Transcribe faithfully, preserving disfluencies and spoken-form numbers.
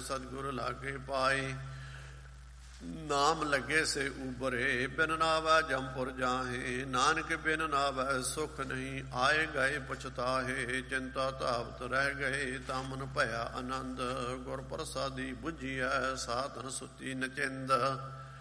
ਸਤਿਗੁਰ ਲਾਗੇ ਪਾਏ। ਨਾਮ ਲੱਗੇ ਸੇ ਉਬਰੇ ਬਿਨ ਨਾਵੈ ਜਮਪੁਰ ਜਾਹੇ। ਨਾਨਕ ਬਿਨ ਨਾਵੈ ਸੁਖ ਨਹੀਂ ਆਏ ਗਏ ਪਛਤਾਹੇ। ਚਿੰਤਾ ਧਾਵਤ ਰਹਿ ਗਏ ਤਾਂ ਮਨ ਭਇਆ ਆਨੰਦ। ਗੁਰ ਪ੍ਰਸਾਦੀ ਬੁੱਝੀਐ ਸਾਧਨ ਸੁਤੀ ਨਚਿੰਦ।